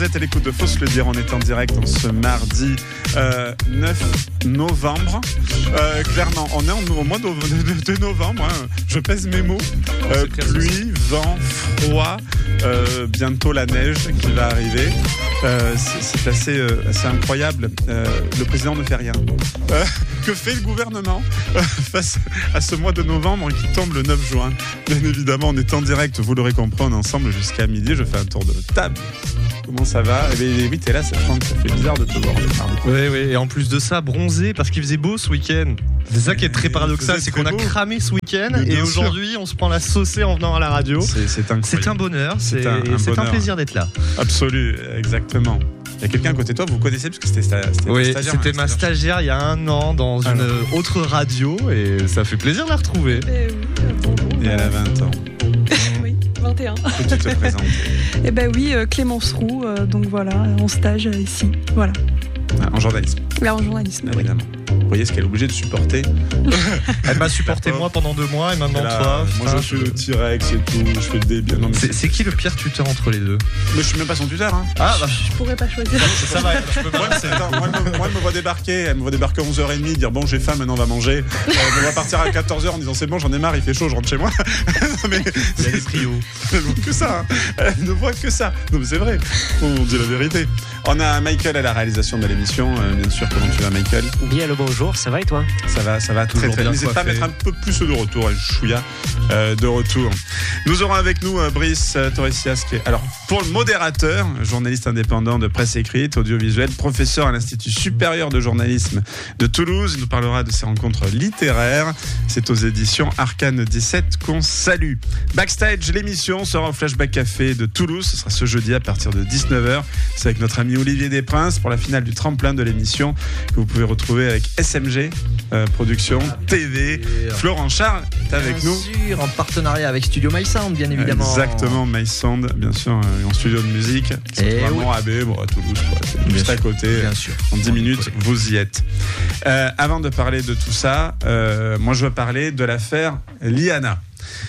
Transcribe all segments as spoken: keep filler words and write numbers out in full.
Vous êtes à l'écoute de Faut se le dire, on est en direct en ce mardi euh, neuf novembre. Euh, clairement, on est en, au mois de, de, de novembre, hein. Je pèse mes mots. Euh, pluie, vent, froid, euh, bientôt la neige qui va arriver. Euh, c'est, c'est assez, euh, assez incroyable. Euh, le président ne fait rien. Euh, que fait le gouvernement euh, face à ce mois de novembre qui tombe le neuf juin? Bien évidemment, on est en direct, vous l'aurez compris, on est ensemble jusqu'à midi. Je fais un tour de table. Comment ça va? Eh bien, oui, t'es là, ça, Franck, ça fait bizarre de te voir le mardi. Oui, oui, et en plus de ça, bronzé parce qu'il faisait beau ce week-end. C'est ça qui est très paradoxal, c'est qu'on a cramé ce week-end et aujourd'hui on se prend la saucée en venant à la radio. C'est, c'est incroyable. C'est un bonheur, c'est, c'est, un, un, c'est un plaisir d'être là. Absolu, exactement. Il y a quelqu'un à côté de toi, vous connaissez parce que c'était, c'était oui, stagiaire. C'était ma stagiaire il y a un an dans ah une non. autre radio et ça fait plaisir de la retrouver. Eh oui, bon, bon, et elle a vingt ans. Oui, vingt et un. Que tu te présentes? Eh ben oui, euh, Clémence Roux, euh, donc voilà, en stage euh, ici, voilà. Ah, en journalisme. Là, en journalisme, évidemment. Oui. Vous voyez ce qu'elle est obligée de supporter. Elle m'a supporté moi pendant deux mois et maintenant là, toi. Moi je suis le T-Rex et tout, je fais le débile. Non, mais c'est, c'est qui le pire tuteur entre les deux? Mais je suis même pas son tuteur. Hein. Ah bah je pourrais pas choisir. Ça, ça va. Je peux moi, c'est, attends, moi, elle me, moi elle me voit débarquer, elle me voit débarquer à onze heures trente, dire bon j'ai faim, maintenant on va manger. Euh, on va partir à quatorze heures en disant c'est bon j'en ai marre, il fait chaud, je rentre chez moi. Non, mais il y a des trios. Elle ne voit que ça. Hein. Elle ne voit que ça. Non mais c'est vrai. On dit la vérité. On a Michael à la réalisation de l'émission. Euh, bien sûr, comment tu vas Michael? Bien le bonjour, ça va et toi? Ça va, ça va très très bien. N'hésite pas à mettre un peu plus de retour, un chouïa euh, de retour. Nous aurons avec nous euh, Brice euh, Torresias, qui est alors pour le modérateur, journaliste indépendant de presse écrite, audiovisuelle, professeur à l'Institut supérieur de journalisme de Toulouse. Il nous parlera de ses rencontres littéraires. C'est aux éditions Arcane dix-sept qu'on salue. Backstage, l'émission sera au Flashback Café de Toulouse. Ce sera ce jeudi à partir de dix-neuf heures. C'est avec notre ami Olivier Desprinces pour la finale du tremplin de l'émission que vous pouvez retrouver avec S M G euh, Production, T V. Florent Charles est avec bien nous. Sûr, en partenariat avec Studio My Sound, bien évidemment. Exactement, My Sound, bien sûr, euh, en studio de musique. C'est vraiment à B, bon, à Toulouse, quoi. C'est juste à côté. Bien sûr. En dix minutes, vous y êtes. Euh, avant de parler de tout ça, euh, moi je veux parler de l'affaire Liana.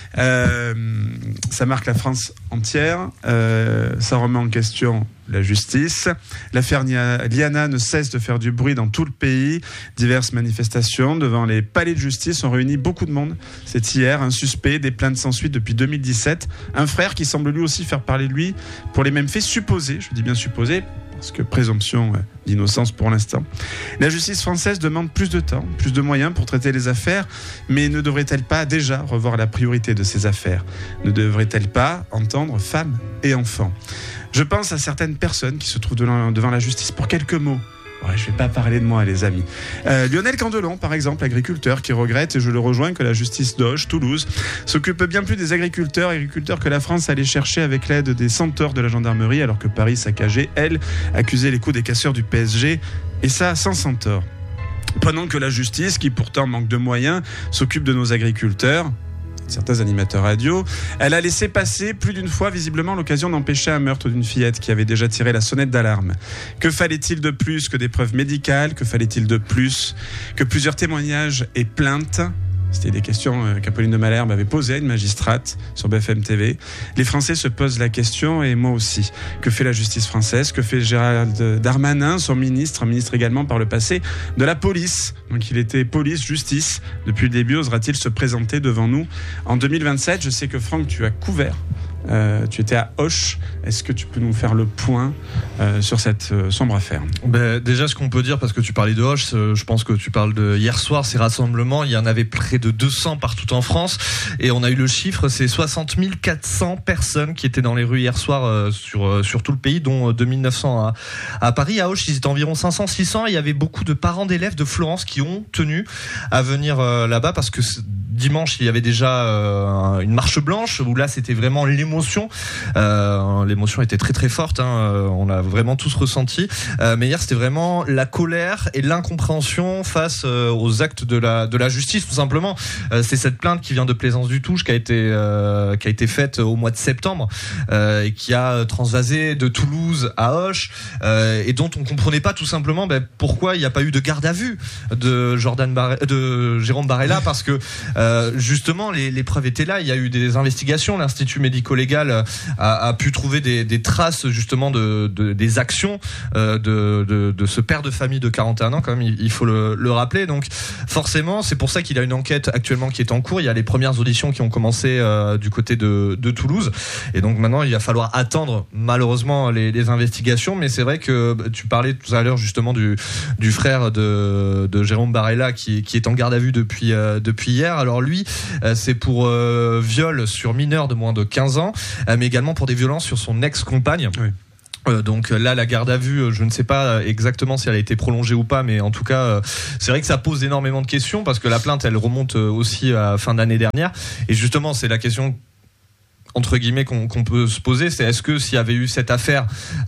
Euh, ça marque la France entière, euh, ça remet en question la justice. L'affaire Liana ne cesse de faire du bruit dans tout le pays. Diverses manifestations devant les palais de justice ont réuni beaucoup de monde. C'est hier, un suspect, des plaintes sans suite depuis deux mille dix-sept, un frère qui semble lui aussi faire parler de lui pour les mêmes faits supposés, je dis bien supposés, parce que présomption d'innocence pour l'instant. La justice française demande plus de temps, plus de moyens pour traiter les affaires, mais ne devrait-elle pas déjà revoir la priorité de ces affaires? Ne devrait-elle pas entendre femmes et enfants? Je pense à certaines personnes qui se trouvent devant la justice pour quelques mots. Ouais, je ne vais pas parler de moi, les amis. Euh, Lionel Candelon, par exemple, agriculteur, qui regrette, et je le rejoins, que la justice d'Auch, Toulouse, s'occupe bien plus des agriculteurs, agriculteurs que la France allait chercher avec l'aide des centaures de la gendarmerie, alors que Paris saccageait, elle, accusait les coups des casseurs du P S G, et ça sans centaures. Pendant que la justice, qui pourtant manque de moyens, s'occupe de nos agriculteurs, certains animateurs radio, elle a laissé passer plus d'une fois visiblement l'occasion d'empêcher un meurtre d'une fillette qui avait déjà tiré la sonnette d'alarme. Que fallait-il de plus que des preuves médicales? Que fallait-il de plus que plusieurs témoignages et plaintes? C'était des questions qu'Apolline de Malherbe avait posées à une magistrate sur B F M T V. Les Français se posent la question, et moi aussi. Que fait la justice française? Que fait Gérald Darmanin, son ministre, ministre également par le passé de la police? Donc il était police, justice. Depuis le début, osera-t-il se présenter devant nous en deux mille vingt-sept? Je sais que Franck, tu as couvert. Euh, tu étais à Auch. Est-ce que tu peux nous faire le point euh, sur cette euh, sombre affaire? Ben, déjà, ce qu'on peut dire, parce que tu parlais de Auch, euh, je pense que tu parles de hier soir, ces rassemblements, il y en avait près de deux cents partout en France, et on a eu le chiffre, c'est soixante mille quatre cents personnes qui étaient dans les rues hier soir euh, sur, euh, sur tout le pays, dont euh, deux mille neuf cents à, à Paris. À Auch, ils étaient environ cinq cents, six cents, et il y avait beaucoup de parents d'élèves de Florence qui ont tenu à venir euh, là-bas, parce que dimanche, il y avait déjà euh, une marche blanche, où là, c'était vraiment l'émotion. Euh, l'émotion était très très forte, hein, on l'a vraiment tous ressenti. Euh, mais hier, c'était vraiment la colère et l'incompréhension face euh, aux actes de la de la justice, tout simplement. Euh, c'est cette plainte qui vient de Plaisance du Touche, qui a été euh, qui a été faite au mois de septembre euh, et qui a transvasé de Toulouse à Auch, euh, et dont on comprenait pas tout simplement ben, pourquoi il n'y a pas eu de garde à vue de Jordan Barre, de Jérôme Barella, parce que euh, Euh, justement, les, les preuves étaient là. Il y a eu des investigations. L'Institut médico-légal a, a pu trouver des, des traces justement de, de des actions euh, de, de, de ce père de famille de quarante et un ans. Quand même, il, il faut le, le rappeler. Donc, forcément, c'est pour ça qu'il a une enquête actuellement qui est en cours. Il y a les premières auditions qui ont commencé euh, du côté de, de Toulouse. Et donc maintenant, il va falloir attendre malheureusement les, les investigations. Mais c'est vrai que tu parlais tout à l'heure justement du, du frère de, de Jérôme Barella qui, qui est en garde à vue depuis, euh, depuis hier. Alors lui, euh, c'est pour euh, viol sur mineur de moins de quinze ans, euh, mais également pour des violences sur son ex-compagne. Oui. Euh, donc là, la garde à vue, je ne sais pas exactement si elle a été prolongée ou pas, mais en tout cas, euh, c'est vrai que ça pose énormément de questions parce que la plainte, elle remonte aussi à la fin d'année dernière. Et justement, c'est la question entre guillemets qu'on, qu'on peut se poser, c'est est-ce que s'il y avait eu cette affaire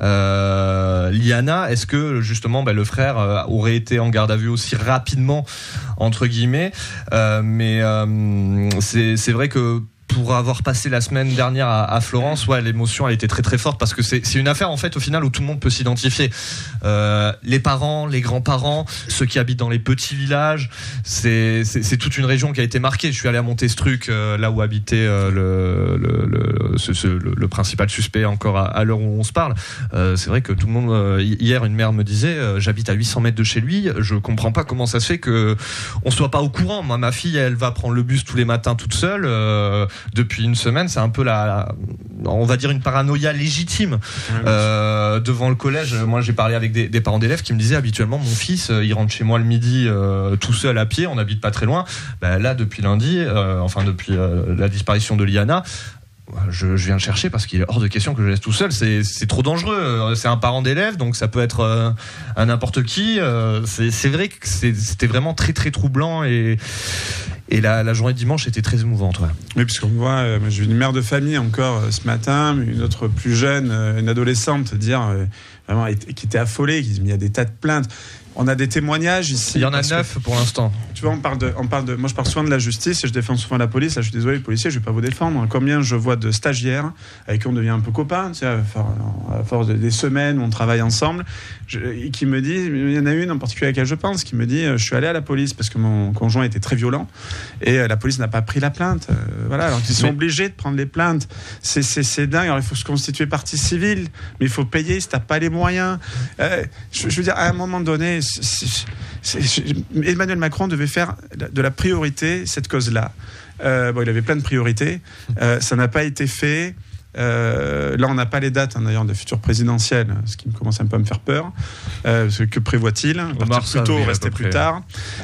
euh, Liana, est-ce que justement ben, le frère euh, aurait été en garde à vue aussi rapidement entre guillemets, euh, mais euh, c'est, c'est vrai que pour avoir passé la semaine dernière à, à Florence, ouais, l'émotion elle était très très forte parce que c'est, c'est une affaire en fait au final où tout le monde peut s'identifier. Euh, les parents, les grands-parents, ceux qui habitent dans les petits villages, c'est, c'est, c'est toute une région qui a été marquée. Je suis allé à Montestruc, euh, là où habitait euh, le, le, le, ce, ce, le, le principal suspect encore à, à l'heure où on se parle. Euh, c'est vrai que tout le monde, euh, hier une mère me disait, euh, j'habite à huit cents mètres de chez lui, je comprends pas comment ça se fait que on soit pas au courant. Moi, ma fille, elle va prendre le bus tous les matins toute seule. Euh, Depuis une semaine, c'est un peu la, on va dire une paranoïa légitime euh, devant le collège. Moi, j'ai parlé avec des, des parents d'élèves qui me disaient habituellement, mon fils, il rentre chez moi le midi euh, tout seul à pied, on n'habite pas très loin. Ben, là, depuis lundi, euh, enfin depuis euh, la disparition de Liana, Je, je viens le chercher parce qu'il est hors de question que je le laisse tout seul. C'est, c'est trop dangereux. C'est un parent d'élève, donc ça peut être euh, à n'importe qui. Euh, c'est, c'est vrai que c'est, c'était vraiment très très troublant et et la, la journée de dimanche était très émouvante. Ouais. Oui, puisqu'on voit, euh, j'ai vu une mère de famille encore euh, ce matin, une autre plus jeune, euh, une adolescente, dire euh, vraiment qui était affolée, qui dit mais il y a des tas de plaintes. On a des témoignages ici. Il y en a neuf pour l'instant. Tu vois, on parle de, on parle de. Moi, je parle souvent de la justice et je défends souvent la police. Là, je suis désolé, les policiers, je vais pas vous défendre. Combien je vois de stagiaires avec qui on devient un peu copains, tu sais, à force de, des semaines où on travaille ensemble, je, et qui me disent, il y en a une en particulier à laquelle je pense, qui me dit, je suis allé à la police parce que mon conjoint était très violent et la police n'a pas pris la plainte. Euh, voilà, alors qu'ils sont mais... obligés de prendre les plaintes. C'est, c'est, c'est dingue. Alors, il faut se constituer partie civile, mais il faut payer si t'as pas les moyens. Euh, je, je veux dire, à un moment donné. C'est, c'est, c'est, Emmanuel Macron devait faire de la priorité cette cause-là. Euh, bon, il avait plein de priorités. Euh, ça n'a pas été fait. Euh, là, on n'a pas les dates hein, d'ailleurs de futures présidentielles, ce qui commence un peu à me faire peur. Euh, parce que, que prévoit-il ? Partir plus tôt, rester plus tard.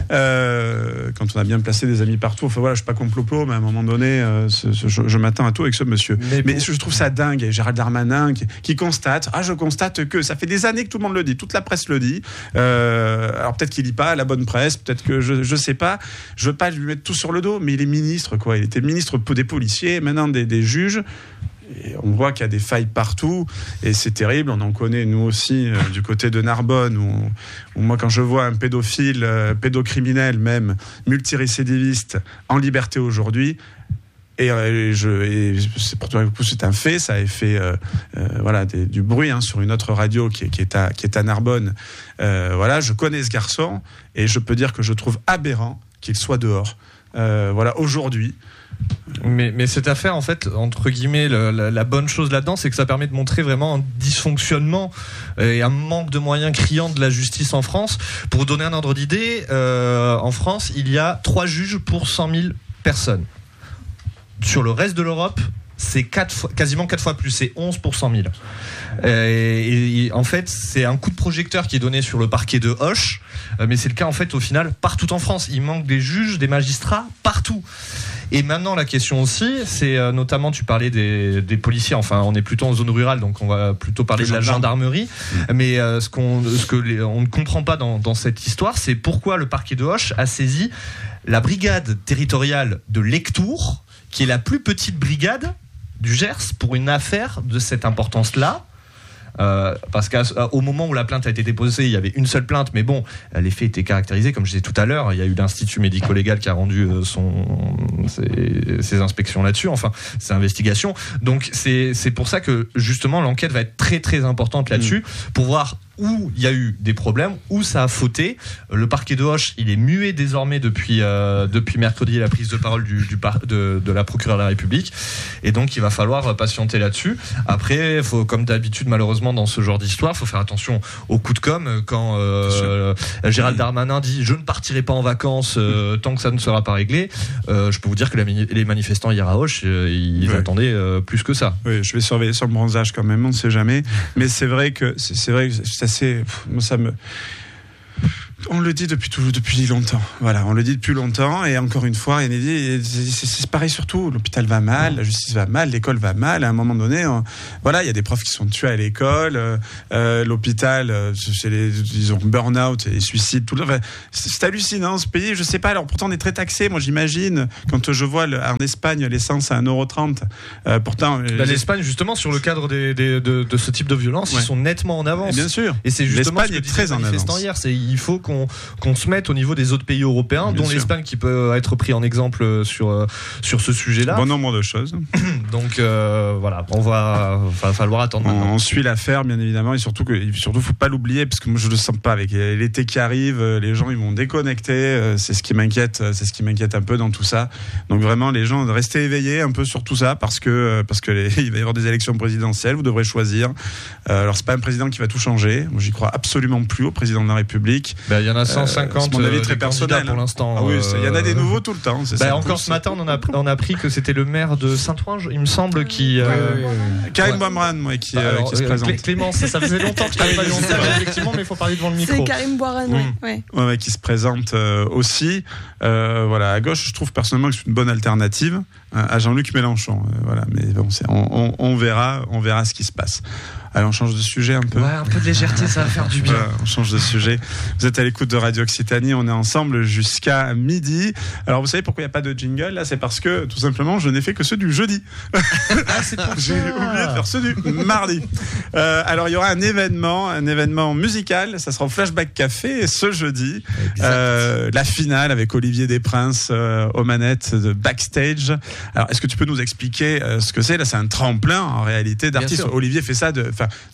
Euh, quand on a bien placé des amis partout. Enfin voilà, je suis pas complot, mais à un moment donné, euh, ce, ce, je, je m'attends à tout avec ce monsieur. Mais, mais bon. Je trouve ça dingue. Et Gérald Darmanin qui, qui constate. Ah, je constate que ça fait des années que tout le monde le dit, toute la presse le dit. Euh, alors peut-être qu'il lit pas la bonne presse, peut-être que je, je sais pas. Je veux pas lui mettre tout sur le dos, mais il est ministre, quoi. Il était ministre des policiers, maintenant des, des juges. Et on voit qu'il y a des failles partout et c'est terrible. On en connaît nous aussi euh, du côté de Narbonne où, on, où moi quand je vois un pédophile, euh, pédocriminel même, multirécidiviste en liberté aujourd'hui, et, euh, et, je, et c'est pour toi c'est un fait, ça a fait euh, euh, voilà des, du bruit hein, sur une autre radio qui est, qui est à qui est à Narbonne. Euh, voilà, je connais ce garçon et je peux dire que je trouve aberrant qu'il soit dehors. Euh, voilà aujourd'hui. Mais, mais cette affaire, en fait, entre guillemets, le, la, la bonne chose là-dedans, c'est que ça permet de montrer vraiment un dysfonctionnement et un manque de moyens criant de la justice en France. Pour donner un ordre d'idée, euh, en France, il y a trois juges pour cent mille personnes. Sur le reste de l'Europe, c'est quatre fois, quasiment quatre fois plus, c'est onze pour cent mille. Et, et en fait, c'est un coup de projecteur qui est donné sur le parquet de Auch, mais c'est le cas en fait au final partout en France. Il manque des juges, des magistrats partout. Et maintenant, la question aussi, c'est euh, notamment, tu parlais des, des policiers, enfin, on est plutôt en zone rurale, donc on va plutôt parler de la gendarmerie. Mmh. Mais euh, ce qu'on, ce que les, on ne comprend pas dans, dans cette histoire, c'est pourquoi le parquet de Auch a saisi la brigade territoriale de Lectoure, qui est la plus petite brigade du Gers pour une affaire de cette importance-là. Euh, parce qu'au moment où la plainte a été déposée, il y avait une seule plainte, mais bon, les faits étaient caractérisés, comme je disais tout à l'heure. Il y a eu l'Institut médico-légal qui a rendu son, ses, ses inspections là-dessus, enfin, ses investigations. Donc, c'est, c'est pour ça que, justement, l'enquête va être très, très importante là-dessus, mmh. pour voir où il y a eu des problèmes, où ça a fauté. Le parquet de Auch, il est muet désormais depuis euh, depuis mercredi, la prise de parole du, du par, de, de la procureure de la République, et donc il va falloir patienter là-dessus. Après, faut, comme d'habitude malheureusement dans ce genre d'histoire, faut faire attention aux coups de com. Quand euh, Gérald Darmanin dit je ne partirai pas en vacances euh, tant que ça ne sera pas réglé, euh, je peux vous dire que la, les manifestants hier à Auch, euh, ils oui. attendaient euh, plus que ça. Oui, je vais surveiller sur le bronzage quand même, on ne sait jamais. Mais c'est vrai que c'est, c'est vrai que c'est assez, ça me, on le dit depuis tout, depuis longtemps. Voilà, on le dit depuis longtemps. Et encore une fois, il dit, c'est, c'est pareil surtout. L'hôpital va mal, la justice va mal, l'école va mal. À un moment donné, on, voilà, il y a des profs qui sont tués à l'école. Euh, l'hôpital, c'est les, ils ont burn-out et suicide. Tout le, enfin, c'est, c'est hallucinant ce pays. Je sais pas. Alors pourtant, on est très taxé. Moi, j'imagine quand je vois le, en Espagne l'essence à un euro trente. Euh, pourtant, bah, l'Espagne, justement, sur le cadre des, des, de, de ce type de violence, ouais. ils sont nettement en avance. Et bien sûr. Et c'est justement l'Espagne ce que est très en avance. Hier, c'est il faut qu'on Qu'on, qu'on se mette au niveau des autres pays européens, Bien dont sûr. l'Espagne qui peut être pris en exemple sur sur ce sujet-là. Bon nombre de choses. Donc euh, voilà, on va, va falloir attendre. On, on suit l'affaire bien évidemment, et surtout que surtout faut pas l'oublier, parce que moi je le sens pas, avec l'été qui arrive, les gens ils vont déconnecter. C'est ce qui m'inquiète, c'est ce qui m'inquiète un peu dans tout ça. Donc vraiment les gens restez éveillés un peu sur tout ça, parce que parce que les, il va y avoir des élections présidentielles, vous devrez choisir. Euh, alors c'est pas un président qui va tout changer. Moi j'y crois absolument plus au président de la République. Ben, il y en a cent cinquante, euh, mon avis très personnel pour l'instant. Ah oui, il y en a des nouveaux tout le temps. C'est bah ça, encore plus, ce matin, on a, on a appris que c'était le maire de Saint-Ouen, il me semble, qui. Euh... Oui, oui, oui. Karim ouais. Bouamran, moi, qui, bah, alors, euh, qui se présente. Clémence, ça faisait longtemps que je t'avais pas dit effectivement, mais il faut parler devant le micro. C'est Karim Bouamran, oui. Mmh. Ouais. Ouais, ouais, qui se présente euh, aussi. Euh, voilà, à gauche, je trouve personnellement que c'est une bonne alternative euh, à Jean-Luc Mélenchon. Euh, voilà, mais bon, c'est, on, on, on verra, on verra ce qui se passe. Allez, on change de sujet un peu. Ouais, un peu de légèreté, ça va faire du bien. Voilà, on change de sujet. Vous êtes à l'écoute de Radio Occitanie, on est ensemble jusqu'à midi. Alors, vous savez pourquoi il n'y a pas de jingle là ? C'est parce que, tout simplement, je n'ai fait que ceux du jeudi. Ah, c'est pour J'ai oublié de faire ceux du mardi. Euh, alors, il y aura un événement, un événement musical. Ça sera au Flashback Café ce jeudi. Euh, la finale avec Olivier Desprinces euh, aux manettes de Backstage. Alors, est-ce que tu peux nous expliquer euh, ce que c'est ? Là, c'est un tremplin en réalité d'artistes. Olivier fait ça de.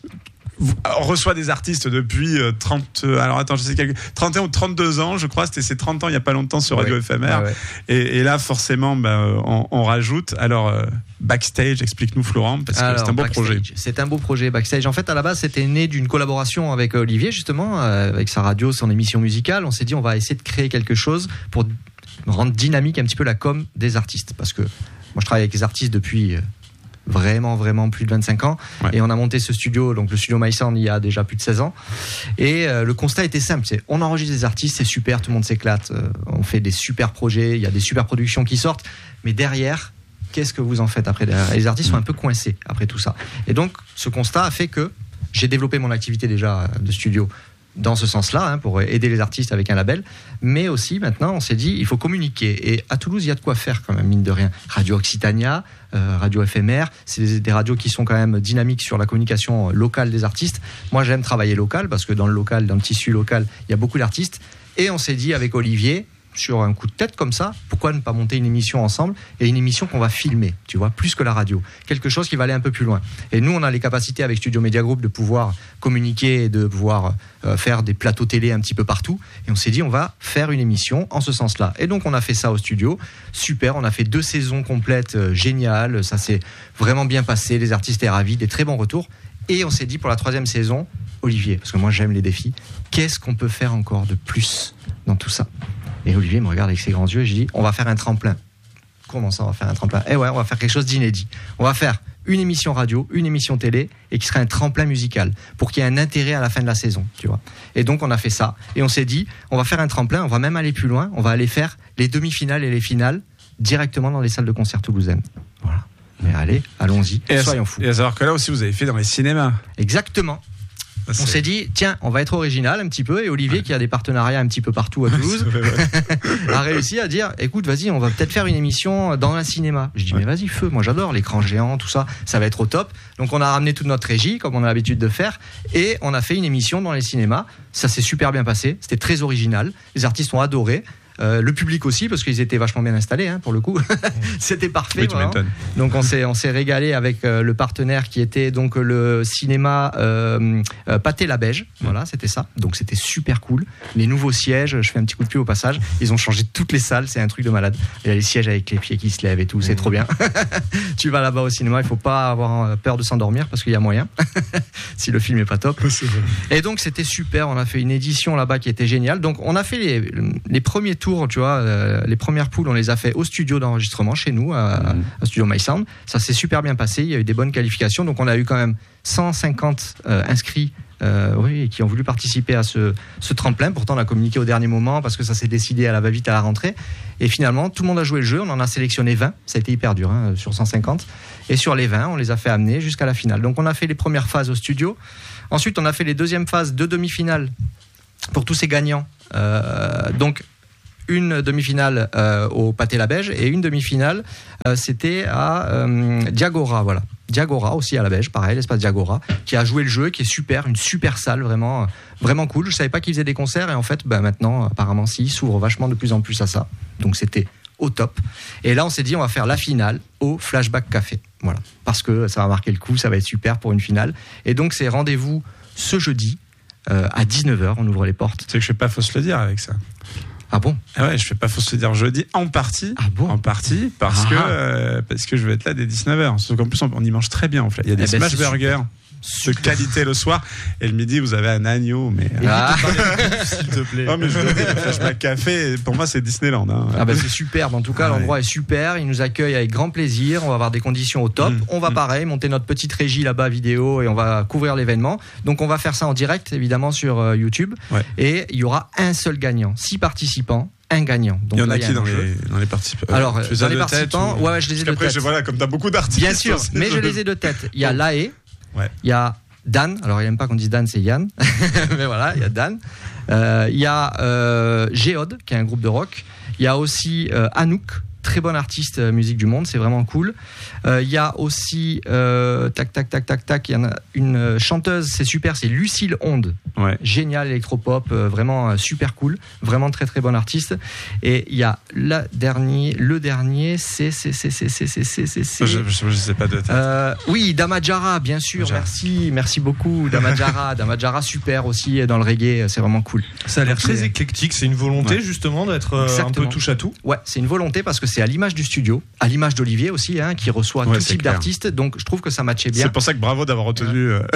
On reçoit des artistes depuis trente, alors attends, je sais quelque, trente et un ou trente-deux ans, je crois, c'était ces trente ans il y a pas longtemps sur Radio ouais. F M R. Ah ouais. et, et là, forcément, ben, on, on rajoute. Alors, euh, Backstage, explique-nous, Florent, parce alors, que c'est un beau Backstage, projet. C'est un beau projet, Backstage. En fait, à la base, c'était né d'une collaboration avec Olivier, justement, euh, avec sa radio, son émission musicale. On s'est dit, on va essayer de créer quelque chose pour rendre dynamique un petit peu la com des artistes. Parce que moi, je travaille avec les artistes depuis. Euh, vraiment vraiment plus de vingt-cinq ans ouais. et on a monté ce studio, donc le studio MySound, il y a déjà plus de seize ans, et euh, le constat était simple, c'est on enregistre des artistes, c'est super, tout le monde s'éclate, euh, on fait des super projets, il y a des super productions qui sortent, mais derrière qu'est-ce que vous en faites après derrière ? Et les artistes sont un peu coincés après tout ça, et donc ce constat a fait que j'ai développé mon activité déjà de studio dans ce sens-là, hein, pour aider les artistes avec un label, mais aussi maintenant on s'est dit il faut communiquer, et à Toulouse il y a de quoi faire quand même, mine de rien. Radio Occitania, euh, Radio F M R, c'est des, des radios qui sont quand même dynamiques sur la communication locale des artistes. Moi j'aime travailler local, parce que dans le local, dans le tissu local, il y a beaucoup d'artistes, et on s'est dit avec Olivier, sur un coup de tête comme ça, pourquoi ne pas monter une émission ensemble, et une émission qu'on va filmer, tu vois, plus que la radio, quelque chose qui va aller un peu plus loin. Et nous on a les capacités avec Studio Media Group de pouvoir communiquer et de pouvoir euh, faire des plateaux télé un petit peu partout, et on s'est dit on va faire une émission en ce sens-là, et donc on a fait ça au studio, super, on a fait deux saisons complètes, euh, géniales, ça s'est vraiment bien passé, les artistes étaient ravis, des très bons retours, et on s'est dit pour la troisième saison, Olivier, parce que moi j'aime les défis, qu'est-ce qu'on peut faire encore de plus dans tout ça ? Et Olivier me regarde avec ses grands yeux et je dis on va faire un tremplin. Comment ça on va faire un tremplin ? Eh ouais, on va faire quelque chose d'inédit. On va faire une émission radio, une émission télé, et qui sera un tremplin musical pour qu'il y ait un intérêt à la fin de la saison, tu vois. Et donc on a fait ça, et on s'est dit on va faire un tremplin, on va même aller plus loin, on va aller faire les demi-finales et les finales directement dans les salles de concert toulousaines. Voilà. Mais allez, allons-y, et soyons fous. Et à savoir que là aussi vous avez fait dans les cinémas. Exactement. C'est... On s'est dit, tiens, on va être original un petit peu, et Olivier, ouais. qui a des partenariats un petit peu partout à Toulouse, a réussi à dire, écoute, vas-y, on va peut-être faire une émission dans un cinéma. Je dis, ouais. mais vas-y, feu, moi j'adore l'écran géant, tout ça, ça va être au top. Donc on a ramené toute notre régie, comme on a l'habitude de faire, et on a fait une émission dans les cinémas. Ça s'est super bien passé, c'était très original, les artistes ont adoré. Euh, le public aussi, parce qu'ils étaient vachement bien installés, hein, pour le coup. C'était parfait. Oui, tu vraiment. m'étonnes. Donc on s'est on s'est régalé avec euh, le partenaire qui était donc le cinéma euh, euh, Pathé-Labège. Voilà, c'était ça. Donc c'était super cool. Les nouveaux sièges, je fais un petit coup de pied au passage. Ils ont changé toutes les salles, c'est un truc de malade. Il y a les sièges avec les pieds qui se lèvent et tout, c'est trop bien. Tu vas là-bas au cinéma, il faut pas avoir peur de s'endormir parce qu'il y a moyen. Si le film est pas top. Et donc c'était super. On a fait une édition là-bas qui était géniale. Donc on a fait les, les premiers tours, tu vois, euh, les premières poules, on les a fait au studio d'enregistrement chez nous, à, mmh. à Studio My Sound. Ça s'est super bien passé. Il y a eu des bonnes qualifications. Donc on a eu quand même cent cinquante euh, inscrits. Euh, oui, qui ont voulu participer à ce, ce tremplin. Pourtant, on a communiqué au dernier moment parce que ça s'est décidé à la va-vite à la rentrée. Et finalement, tout le monde a joué le jeu. On en a sélectionné vingt. Ça a été hyper dur, hein, sur cent cinquante. Et sur les vingt, on les a fait amener jusqu'à la finale. Donc, on a fait les premières phases au studio. Ensuite, on a fait les deuxièmes phases de demi-finale pour tous ces gagnants. Euh, donc, une demi-finale euh, au Pathé-Labège et une demi-finale, euh, c'était à euh, Diagora, voilà. Diagora aussi à la Beige, pareil, l'espace Diagora, qui a joué le jeu, qui est super, une super salle, vraiment, vraiment cool. Je savais pas qu'ils faisaient des concerts et en fait, bah, maintenant, apparemment, si, ils s'ouvrent vachement de plus en plus à ça. Donc c'était au top. Et là, on s'est dit, on va faire la finale au Flashback Café, voilà, parce que ça va marquer le coup, ça va être super pour une finale. Et donc c'est rendez-vous ce jeudi euh, à dix-neuf heures, on ouvre les portes. Tu sais que je fais pas fausse le dire avec ça. Ah bon? Ah ouais, je fais pas fausse le dire jeudi en partie. Ah bon? En partie parce ah. que euh, parce que je vais être là dès dix-neuf heures. Sauf qu'en plus on, on y mange très bien en fait. Il y a des eh ben, smash burgers de qualité le soir et le midi vous avez un agneau mais ah. S'il te plaît. Non mais je veux dire, le Flashback Café pour moi c'est Disneyland hein. Ah bah c'est superbe, en tout cas ah l'endroit ouais. est super, il nous accueille avec grand plaisir, on va avoir des conditions au top, mmh. on va mmh. pareil monter notre petite régie là-bas vidéo et on va couvrir l'événement. Donc on va faire ça en direct évidemment sur euh, YouTube ouais. et il y aura un seul gagnant, six participants. Un gagnant. Donc il y en là, a qui a dans les, dans les participants? Alors, dans les participants, ou... ouais, ouais, je les ai de après, tête. Je, voilà, comme t'as beaucoup d'artistes. Bien sûr, mais je les ai de tête. Il y a Lae, ouais. il y a Dan, alors il n'aime pas qu'on dise Dan, c'est Yann, mais voilà, il y a Dan. Euh, il y a euh, Géode, qui est un groupe de rock. Il y a aussi euh, Anouk, très bon artiste euh, musique du monde, c'est vraiment cool. Euh, il y a aussi euh, tac tac tac tac tac, il y en a une chanteuse, c'est super, c'est Lucille Onde. Ouais. Génial, électropop, euh, vraiment euh, super cool, vraiment très très bon artiste. Et il y a la dernier, le dernier, c'est c'est c'est c'est c'est c'est c'est c'est. Je, je, je sais pas de tête. Euh, oui, Damajara, bien sûr, Damajara. merci, merci beaucoup, Damajara, Damajara super aussi dans le reggae, c'est vraiment cool. Ça a l'air Donc, très c'est... éclectique, c'est une volonté ouais. justement d'être euh, un peu touche à tout. Ouais, c'est une volonté parce que c'est à l'image du studio, à l'image d'Olivier aussi, hein, qui reçoit ouais, tout type clair. d'artistes. Donc je trouve que ça matchait bien. C'est pour ça que bravo d'avoir retenu. Ouais,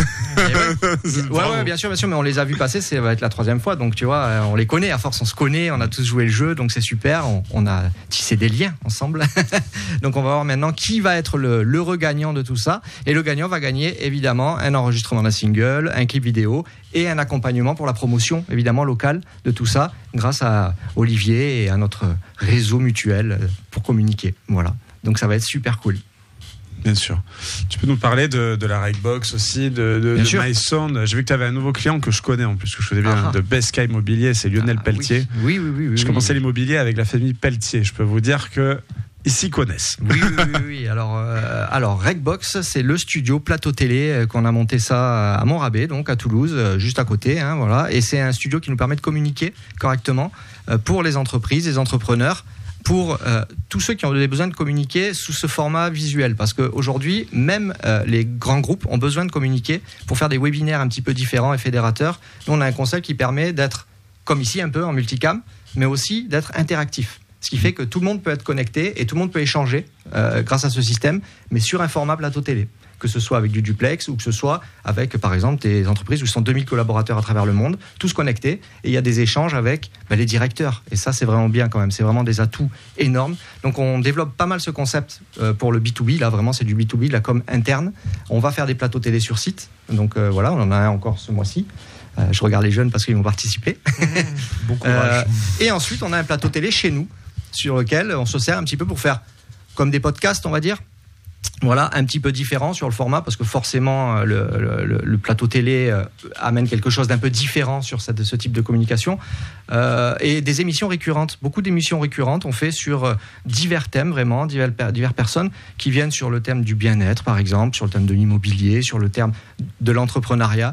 ouais. ouais, ouais, bien sûr, bien sûr, mais on les a vus passer, ça va être la troisième fois, donc tu vois, on les connaît, à force on se connaît, on a tous joué le jeu, donc c'est super, on, on a tissé des liens ensemble. Donc on va voir maintenant qui va être le l'heureux gagnant de tout ça, et le gagnant va gagner évidemment un enregistrement d'un single, un clip vidéo et un accompagnement pour la promotion évidemment locale de tout ça, grâce à Olivier et à notre réseau mutuel pour communiquer. Voilà, donc ça va être super cool. Bien sûr. Tu peux nous parler de, de la Rightbox aussi, de, de, de My Sound. J'ai vu que tu avais un nouveau client que je connais en plus, que je connais bien, ah. de Best Sky Immobilier, c'est Lionel ah, Pelletier. Oui, oui, oui. oui je oui, commençais oui. l'immobilier avec la famille Pelletier. Je peux vous dire que ils s'y connaissent. Oui, oui, oui. oui. Alors, euh, alors Rightbox, c'est le studio plateau télé euh, qu'on a monté ça à Montrabé, donc à Toulouse, euh, juste à côté, hein, voilà. Et c'est un studio qui nous permet de communiquer correctement euh, pour les entreprises, les entrepreneurs, pour euh, tous ceux qui ont des besoins de communiquer sous ce format visuel. Parce qu'aujourd'hui, même euh, les grands groupes ont besoin de communiquer pour faire des webinaires un petit peu différents et fédérateurs. Nous, on a un concept qui permet d'être, comme ici, un peu en multicam, mais aussi d'être interactif. Ce qui fait que tout le monde peut être connecté et tout le monde peut échanger euh, grâce à ce système, mais sur un format plateau télé. Que ce soit avec du duplex ou que ce soit avec, par exemple, des entreprises où ils sont deux mille collaborateurs à travers le monde, tous connectés, et il y a des échanges avec bah, les directeurs. Et ça, c'est vraiment bien quand même. C'est vraiment des atouts énormes. Donc, on développe pas mal ce concept euh, pour le B deux B. Là, vraiment, c'est du B deux B, de la com interne. On va faire des plateaux télé sur site. Donc, euh, voilà, on en a un encore ce mois-ci. Euh, je regarde les jeunes parce qu'ils vont participer. Bon courage. Euh, et ensuite, on a un plateau télé chez nous, sur lequel on se sert un petit peu pour faire comme des podcasts, on va dire. Voilà, un petit peu différent sur le format, parce que forcément le, le, le plateau télé euh, amène quelque chose d'un peu différent sur cette, ce type de communication. Euh, et des émissions récurrentes, beaucoup d'émissions récurrentes on fait sur euh, divers thèmes, vraiment, divers, divers personnes qui viennent sur le thème du bien-être, par exemple, sur le thème de l'immobilier, sur le thème de l'entrepreneuriat,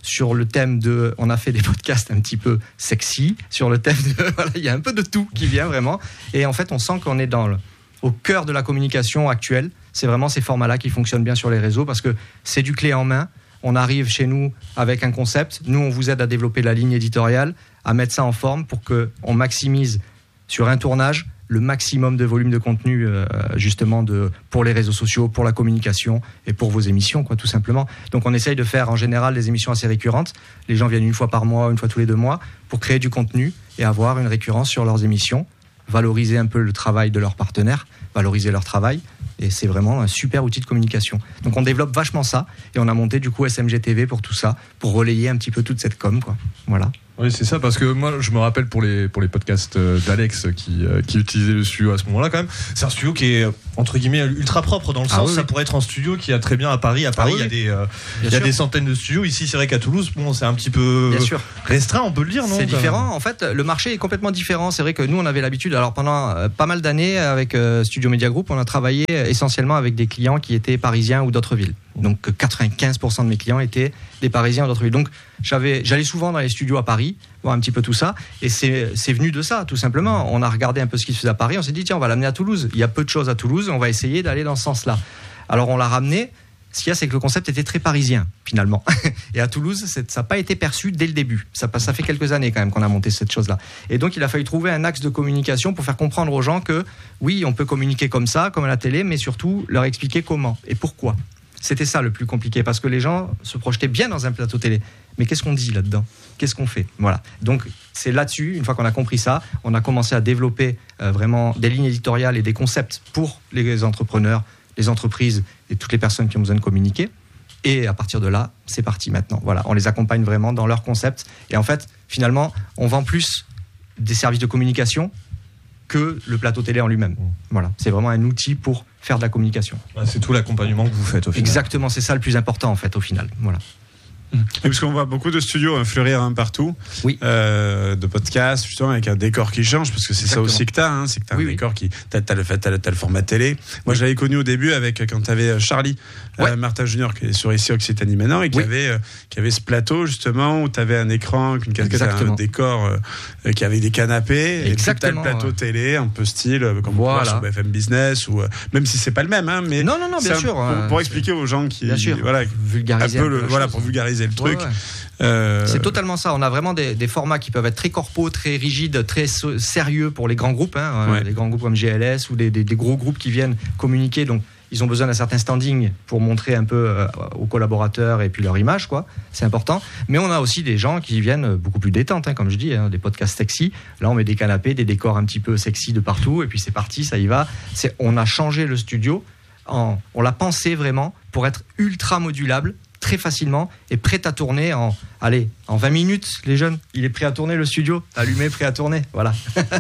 sur le thème de, on a fait des podcasts un petit peu sexy, sur le thème de, voilà, il y a un peu de tout qui vient vraiment. Et en fait, on sent qu'on est dans le, au cœur de la communication actuelle. C'est vraiment ces formats-là qui fonctionnent bien sur les réseaux parce que c'est du clé en main. On arrive chez nous avec un concept. Nous, on vous aide à développer la ligne éditoriale, à mettre ça en forme pour qu'on maximise sur un tournage le maximum de volume de contenu euh, justement de, pour les réseaux sociaux, pour la communication et pour vos émissions, quoi, tout simplement. Donc on essaye de faire en général des émissions assez récurrentes. Les gens viennent une fois par mois, une fois tous les deux mois pour créer du contenu et avoir une récurrence sur leurs émissions, valoriser un peu le travail de leurs partenaires, valoriser leur travail. Et c'est vraiment un super outil de communication. Donc on développe vachement ça et on a monté du coup S M G T V pour tout ça, pour relayer un petit peu toute cette com, quoi. Voilà. Oui, c'est ça, parce que moi, je me rappelle pour les, pour les podcasts d'Alex qui, euh, qui utilisait le studio à ce moment-là, quand même. C'est un studio qui est, entre guillemets, ultra propre, dans le ah sens, oui, ça oui. pourrait être un studio qui a très bien à Paris. À Paris, il ah oui, y a, des, euh, il y a des centaines de studios. Ici, c'est vrai qu'à Toulouse, bon, c'est un petit peu bien sûr. restreint, on peut le dire, non? C'est différent. En fait, le marché est complètement différent. C'est vrai que nous, on avait l'habitude, alors pendant euh, pas mal d'années, avec euh, Studio Media Group, on a travaillé essentiellement avec des clients qui étaient parisiens ou d'autres villes. Donc quatre-vingt-quinze pour cent de mes clients étaient des Parisiens ou d'autres villes. Donc j'avais, j'allais souvent dans les studios à Paris, voir un petit peu tout ça, et c'est, c'est venu de ça, tout simplement. On a regardé un peu ce qui se faisait à Paris, on s'est dit tiens, on va l'amener à Toulouse. Il y a peu de choses à Toulouse, on va essayer d'aller dans ce sens-là. Alors on l'a ramené. Ce qu'il y a, c'est que le concept était très parisien, finalement. Et à Toulouse, ça n'a pas été perçu dès le début. Ça, ça fait quelques années, quand même, qu'on a monté cette chose-là. Et donc, il a fallu trouver un axe de communication pour faire comprendre aux gens que, oui, on peut communiquer comme ça, comme à la télé, mais surtout, leur expliquer comment et pourquoi. C'était ça le plus compliqué, parce que les gens se projetaient bien dans un plateau télé. Mais qu'est-ce qu'on dit là-dedans ? Qu'est-ce qu'on fait ? Voilà. Donc, c'est là-dessus, une fois qu'on a compris ça, on a commencé à développer euh, vraiment des lignes éditoriales et des concepts pour les entrepreneurs, les entreprises et toutes les personnes qui ont besoin de communiquer. Et à partir de là, c'est parti maintenant. Voilà, on les accompagne vraiment dans leurs concepts. Et en fait, finalement, on vend plus des services de communication que le plateau télé en lui-même. Voilà, c'est vraiment un outil pour faire de la communication. C'est tout l'accompagnement que vous faites au final. Exactement, c'est ça le plus important en fait au final. Voilà. Et parce qu'on voit beaucoup de studios fleurir un partout, oui. euh, de podcasts justement avec un décor qui change, parce que c'est Exactement. Ça aussi que t'as, hein, c'est que t'as oui, un oui. décor qui, t'as, t'as le fait, t'as, t'as le format télé. Moi, oui. je l'avais connu au début avec quand t'avais Charlie, ouais. euh, Martin Junior qui est sur ici Occitanie maintenant et qui oui. avait, euh, qui avait ce plateau justement où t'avais un écran, une casquette, un décor euh, qui avait des canapés. Exactement. Et t'as le plateau ouais. télé, un peu style euh, comme voilà. on voit sur B F M Business ou euh, même si c'est pas le même, hein, mais non, non, non, bien sûr. Pour, euh, pour expliquer aux gens qui, bien sûr. voilà, vulgariser un peu le, voilà, pour vulgariser le truc. Ouais, ouais. Euh... C'est totalement ça. On a vraiment des, des formats qui peuvent être très corpo, très rigides, très so- sérieux pour les grands groupes, hein, ouais. les grands groupes comme G L S ou des, des, des gros groupes qui viennent communiquer. Donc, ils ont besoin d'un certain standing pour montrer un peu euh, aux collaborateurs et puis leur image, quoi. C'est important. Mais on a aussi des gens qui viennent beaucoup plus détentes, hein, comme je dis, hein, des podcasts sexy. Là, on met des canapés, des décors un petit peu sexy de partout, et puis c'est parti, ça y va. C'est, on a changé le studio, en, on l'a pensé vraiment pour être ultra modulable, très facilement et prêt à tourner en allez en vingt minutes. Les jeunes, il est prêt à tourner le studio, allumé, prêt à tourner, voilà.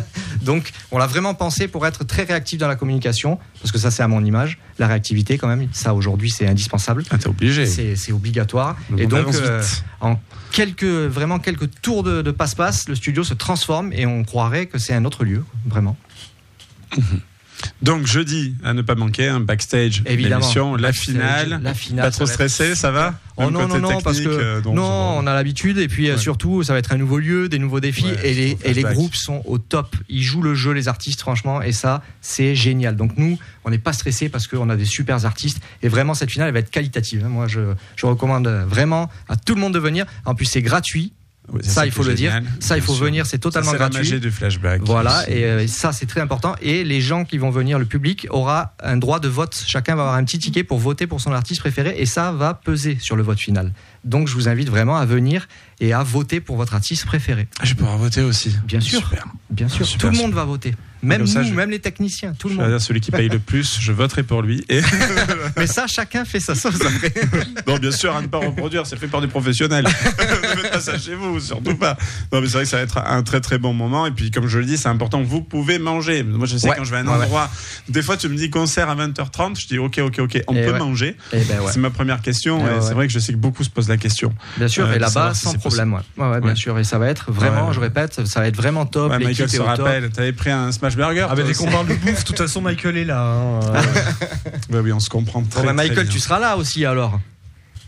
Donc on l'a vraiment pensé pour être très réactif dans la communication, parce que ça c'est à mon image, la réactivité quand même, ça aujourd'hui c'est indispensable. Ah, t'es obligé. C'est, c'est obligatoire. Le et donc euh, en quelques vraiment quelques tours de, de passe-passe, le studio se transforme et on croirait que c'est un autre lieu, vraiment. Mmh. Donc jeudi, à ne pas manquer, un backstage, évidemment, l'émission, la backstage, finale. La finale. Pas trop stressé, ça va? Oh non, non, non, parce que euh, donc, non, euh, on a l'habitude et puis ouais. surtout, ça va être un nouveau lieu, des nouveaux défis ouais, et, les, et les groupes sont au top. Ils jouent le jeu, les artistes, franchement, et ça, c'est génial. Donc nous, on n'est pas stressé parce qu'on a des super artistes et vraiment cette finale, elle va être qualitative. Moi, je, je recommande vraiment à tout le monde de venir. En plus, c'est gratuit. Oui, ça, ça il faut le génial, dire. Ça, il faut sûr. venir, c'est totalement ça, c'est gratuit. C'est la magie du flashback. Voilà, et euh, ça, c'est très important. Et les gens qui vont venir, le public, aura un droit de vote. Chacun va avoir un petit ticket pour voter pour son artiste préféré, et ça va peser sur le vote final. Donc, je vous invite vraiment à venir et à voter pour votre artiste préféré. Ah, je vais pouvoir voter aussi. Bien sûr, super. Bien sûr. Super, tout le super. monde va voter. Même ça, nous, je... même les techniciens, tout le je monde. Dire, celui qui paye le plus, je voterai pour lui. Et... Mais ça, chacun fait sa sauce après. Non, bien sûr, à ne pas reproduire, c'est fait par des professionnels. Ne faites pas ça chez vous, surtout pas. Non, mais c'est vrai que ça va être un très très bon moment. Et puis, comme je le dis, c'est important, vous pouvez manger. Moi, je sais, ouais. quand je vais à un ouais, endroit, ouais. des fois, tu me dis concert à vingt heures trente, je dis ok, ok, ok, on et peut ouais. manger. Et ben ouais. C'est ma première question. Et, et ouais. c'est vrai que je sais que beaucoup se posent la question. Bien sûr, euh, et là-bas, sans problème. Ouais. Ouais, ouais, bien ouais. sûr. Et ça va être vraiment, ouais. je répète, ça va être vraiment top. Ouais, Michael se rappelle, t'avais pris un smash burger. Ah, ben, on parle de bouffe, de toute façon Michael est là. Hein. Ouais, oui, on se comprend très, bon, bah, Michael, très bien. Tu seras là aussi alors.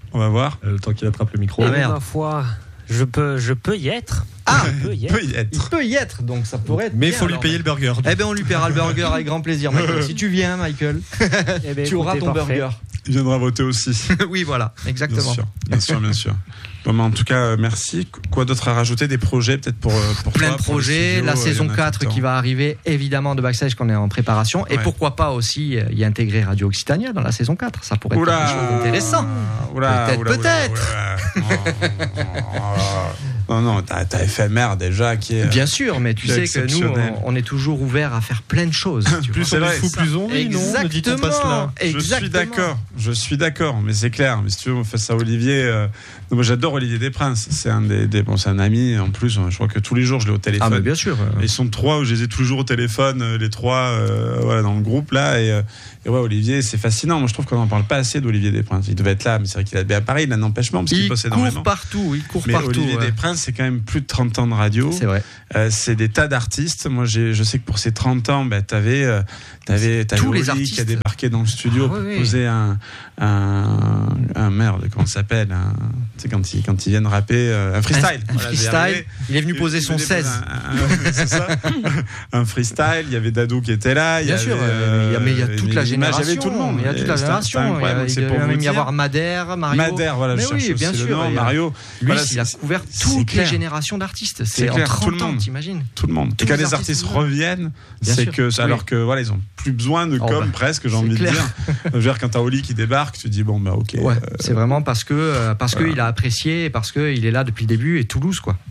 On va voir. Euh, le temps qu'il attrape le micro. Ah, Et merde. ma foi, je peux, je peux y être. Ah, je peux y Il être. peut y être. il peut y être, donc ça pourrait être. Mais il bien, faut lui alors, payer le burger. Eh ben on lui paiera le burger avec grand plaisir, Michael. Si tu viens, Michael, Eh ben, tu auras écoutez, ton parfait. burger. Il viendra voter aussi. Oui, voilà, Bien exactement. sûr, bien sûr, bien sûr. Bon, mais en tout cas, euh, merci. Quoi d'autre à rajouter? Des projets peut-être pour, euh, pour Plein toi, de pour le projets, studio, la euh, saison il y en a quatre tout le qui temps. va arriver, évidemment de Backstage qu'on est en préparation. Et Ouais. pourquoi pas aussi euh, y intégrer Radio Occitania dans la saison quatre. Ça pourrait être Oula, quelque chose d'intéressant. Oula, Peut-être, oula, oula, peut-être. oula, oula. Non, non, t'as, t'as F M R déjà qui est. Bien sûr, mais tu c'est sais que nous, exceptionnel. on, on est toujours ouvert à faire plein de choses. tu Plus vois. c'est vrai, fou, ça. plus on rit, non? Ne dit-on pas cela. Je suis Exactement. d'accord, je suis d'accord, mais c'est clair. Mais si tu veux, face à Olivier, euh, non, moi j'adore Olivier Desprinces. C'est un des, des bon, c'est un ami. En plus, je crois que tous les jours je l'ai au téléphone. Ah, mais bien sûr. euh, Et ils sont trois où je les ai toujours au téléphone, euh, les trois, euh, voilà, dans le groupe là. Et, euh, et ouais, Olivier, c'est fascinant. Moi, je trouve qu'on n'en parle pas assez d'Olivier Desprinces. Il devait être là, mais c'est vrai qu'il a bien à Paris, il a un empêchement parce qu'il Il bosse court énormément. partout, il court Mais partout. Olivier ouais. Desprinces, c'est quand même plus de trente ans de radio. C'est vrai. Euh, c'est des tas d'artistes. Moi, j'ai, je sais que pour ces trente ans, bah, t'avais, euh, t'avais, t'avais Tous les Oli artistes. qui a débarqué dans le studio Ah, pour oui, oui. poser un, un, un merde, comment ça s'appelle, un, tu sais, quand ils, quand ils viennent rapper, euh, un freestyle. Un Voilà, j'y freestyle. arrivé. Il est venu Il- poser il son venait poser seize. un- un- c'est ça. Un freestyle. Il y avait Dadou qui était là. Il y Bien avait, sûr, euh, il y a- mais il y a euh, toute la Emile Image, génération. Il y avait tout le monde. Il y a toute la Et c'était- génération. c'était Il y incroyable. a- C'est il pour devait vous même y dire. avoir Madère, Mario. Madère, voilà, Mais je oui, cherche bien aussi sûr, le nom. il y a- Mario. Lui, Voilà, il a c'est- couvert c'est toutes les clair. générations d'artistes. C'est C'est en clair, tout trente le ans, monde. t'imagines? Tout le monde. Tous Et quand les les artistes artistes reviennent, Bien c'est sûr. que, Oui. alors que voilà, ils ont plus besoin de Oh, com bah, presque, j'ai c'est envie clair. de dire. Je veux dire, quand t'as Oli qui débarque, tu te dis bon bah ok. Ouais, euh, c'est vraiment parce que euh, parce voilà. qu'il a apprécié et parce qu'il est là depuis le début et Toulouse quoi.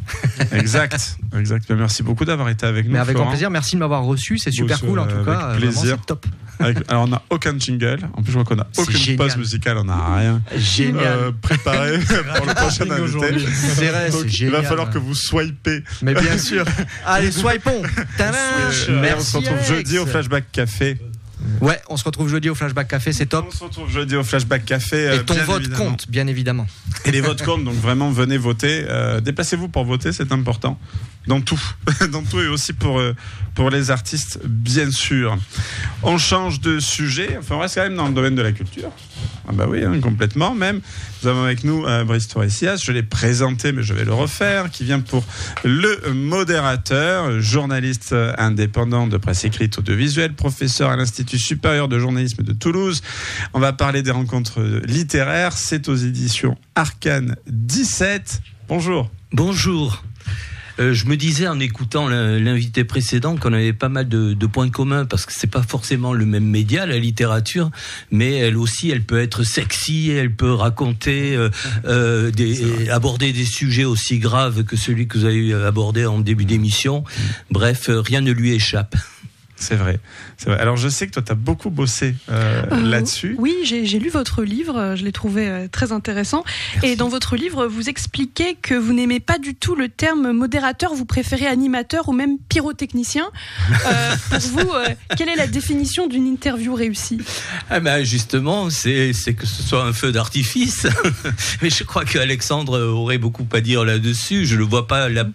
exact, exact. Ben, merci beaucoup d'avoir été avec nous. Mais avec grand Florent. plaisir, merci de m'avoir reçu, c'est super Bon, cool en avec tout cas. euh, plaisir. Vraiment, c'est top. Avec- alors on n'a aucun jingle. En plus, je crois qu'on a C'est aucune génial. pause musicale. On n'a rien Génial. euh, préparé pour le prochain invité. aujourd'hui. C'est vrai, Donc, c'est il génial. va falloir que vous swipez. Mais bien sûr. Allez, swipons. Tadam. Et on Merci. se retrouve Alex. jeudi au Flashback Café. Ouais, on se retrouve jeudi au Flashback Café, c'est top. On se retrouve jeudi au Flashback Café. euh, Et ton bien vote évidemment. compte, bien évidemment. Et les votes comptent, donc vraiment venez voter. Euh, déplacez-vous pour voter, c'est important. Dans tout. Dans tout et aussi pour, euh, pour les artistes, bien sûr. On change de sujet. Enfin, on reste quand même dans le domaine de la culture. Ah bah oui, hein, complètement même. Nous avons avec nous euh, Brice Torresias, je l'ai présenté mais je vais le refaire, qui vient pour le modérateur, journaliste euh, indépendant de presse écrite audiovisuelle, professeur à l'Institut supérieur de journalisme de Toulouse. On va parler des rencontres littéraires, c'est aux éditions Arcane dix-sept. Bonjour. Bonjour. Euh, je me disais en écoutant l'invité précédent qu'on avait pas mal de, de points communs parce que c'est pas forcément le même média, la littérature, mais elle aussi, elle peut être sexy, elle peut raconter, euh, euh, des, aborder des sujets aussi graves que celui que vous avez abordé en début d'émission. Bref, euh, rien ne lui échappe. C'est vrai, c'est vrai. Alors je sais que toi tu as beaucoup bossé euh, Euh, là-dessus. Oui, j'ai j'ai lu votre livre, euh, je l'ai trouvé euh, très intéressant. Et dans votre livre, vous expliquez que vous n'aimez pas du tout le terme modérateur, vous préférez animateur ou même pyrotechnicien. Euh, pour vous, euh, quelle est la définition d'une interview réussie ? Ah ben justement, c'est c'est que ce soit un feu d'artifice. Mais je crois qu'Alexandre aurait beaucoup à dire là-dessus. Je le vois pas, la,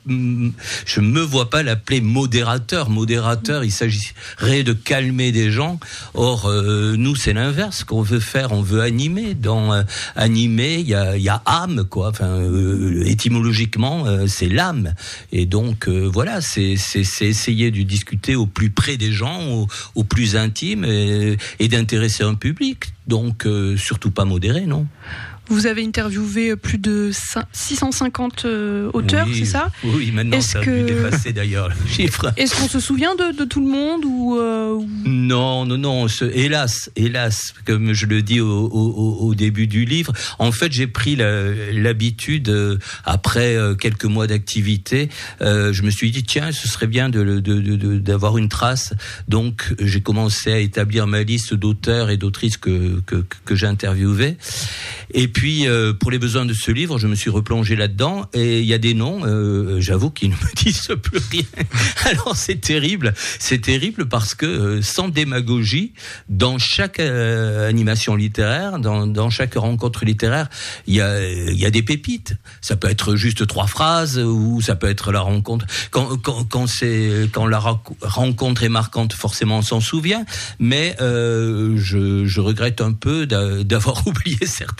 je me vois pas l'appeler modérateur. Modérateur, il s'agirait de calmer des gens. Or, euh, nous, c'est l'inverse qu'on veut faire. On veut animer. Dans euh, animer, il y a, y a âme, quoi. Enfin, euh, étymologiquement, euh, c'est l'âme. Et donc, euh, voilà, c'est, c'est, c'est essayer de discuter au plus près des gens, au, au plus intime, et, et d'intéresser un public. Donc, euh, surtout pas modéré, non ? Vous avez interviewé plus de six cent cinquante euh, auteurs, Oui, c'est ça ? Oui, maintenant Est-ce ça a que- dû dépasser d'ailleurs le chiffre. Est-ce qu'on se souvient de, de tout le monde ou, euh, ou- Non, non, non. Ce, hélas, hélas, comme je le dis au, au, au début du livre, en fait, j'ai pris la, l'habitude, euh, après euh, quelques mois d'activité, euh, je me suis dit, tiens, ce serait bien de, de, de, de, d'avoir une trace. Donc, j'ai commencé à établir ma liste d'auteurs et d'autrices que, que, que j'ai interviewés. Et puis, euh, pour les besoins de ce livre, je me suis replongé là-dedans. Et il y a des noms, euh, j'avoue, qui ne me disent plus rien. Alors, c'est terrible. C'est terrible parce que, euh, sans démagogie, dans chaque euh, animation littéraire, dans, dans chaque rencontre littéraire, il y a, il y a des pépites. Ça peut être juste trois phrases ou ça peut être la rencontre. Quand, quand, quand, c'est, quand la rac- rencontre est marquante, forcément, on s'en souvient. Mais euh, je, je regrette un peu d'a, d'avoir oublié certains noms.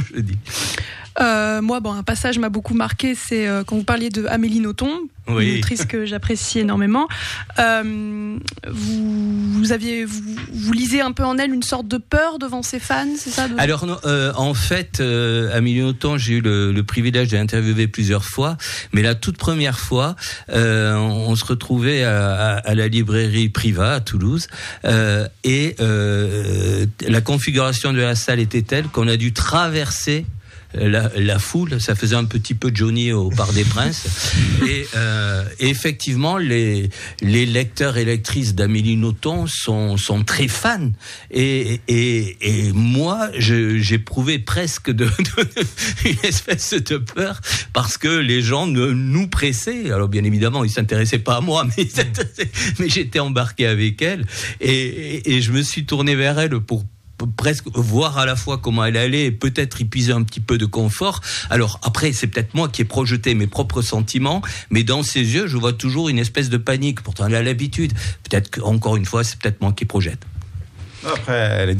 je dis. Euh, moi, bon, un passage m'a beaucoup marqué, c'est euh, quand vous parliez de Amélie Nothomb, Oui. une autrice que j'apprécie énormément. Euh, vous, vous aviez, vous, vous lisez un peu en elle une sorte de peur devant ses fans, c'est ça de... Alors non, euh, en fait, euh, Amélie Nothomb, j'ai eu le, le privilège de l'interviewer plusieurs fois, mais la toute première fois, euh, on, on se retrouvait à, à, à la librairie Priva à Toulouse, euh, et euh, la configuration de la salle était telle qu'on a dû traverser La, la foule, ça faisait un petit peu Johnny au Parc des Princes. Et, euh, et effectivement, les, les lecteurs et lectrices d'Amélie Nothomb sont, sont très fans. Et, et, et moi, je, j'éprouvais presque de, de, une espèce de peur parce que les gens ne, nous pressaient. Alors bien évidemment, ils s'intéressaient pas à moi, mais, mais j'étais embarqué avec elle. Et, et, et je me suis tourné vers elle pour presque voir à la fois comment elle allait et peut-être y puiser un petit peu de confort. Alors après, c'est peut-être moi qui ai projeté mes propres sentiments, mais dans ses yeux, je vois toujours une espèce de panique. Pourtant, elle a l'habitude. Peut-être qu'encore une fois, c'est peut-être moi qui projette. Après, elle est